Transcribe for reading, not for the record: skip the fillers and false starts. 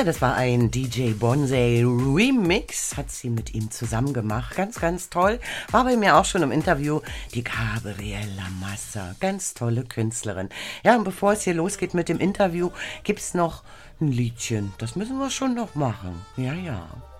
Ja, das war ein DJ Bonsai Remix, hat sie mit ihm zusammen gemacht. Ganz, ganz toll. War bei mir auch schon im Interview die Gabriella Massa. Ganz tolle Künstlerin. Ja, und bevor es hier losgeht mit dem Interview, gibt's noch ein Liedchen. Das müssen wir schon noch machen. Ja, ja.